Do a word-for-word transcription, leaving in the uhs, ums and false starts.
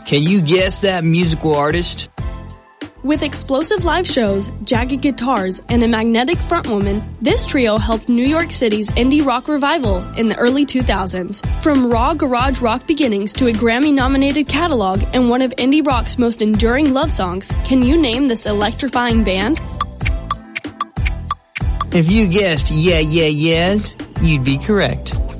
Can you guess that musical artist? With explosive live shows, jagged guitars, and a magnetic frontwoman, this trio helped New York City's indie rock revival in the early two thousands. From raw garage rock beginnings to a Grammy-nominated catalog and one of indie rock's most enduring love songs, can you name this electrifying band? If you guessed Yeah Yeah Yeahs, you'd be correct.